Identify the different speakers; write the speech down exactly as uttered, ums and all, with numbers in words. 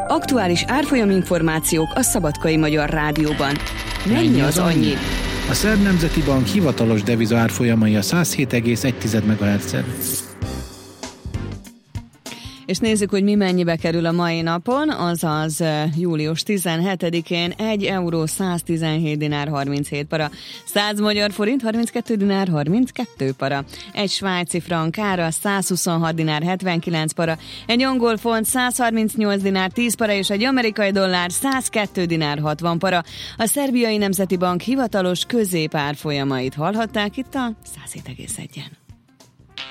Speaker 1: Aktuális árfolyaminformációk a Szabadkai Magyar Rádióban. Mennyi az annyi?
Speaker 2: A Szerb Nemzeti Bank hivatalos deviza árfolyamai a száz hét egész egy megahertz.
Speaker 3: És nézzük, hogy mi mennyibe kerül a mai napon, azaz július tizenhetedikén egy euró száztizenhét dinár harminchét para, száz magyar forint harminckettő dinár harminckettő para, egy svájci frank ára százhuszonhat dinár hetvenkilenc para, egy angol font százharmincnyolc dinár tíz para és egy amerikai dollár százkettő dinár hatvan para. A Szerbiai Nemzeti Bank hivatalos középárfolyamait hallhatták itt a száz hét egész egyen.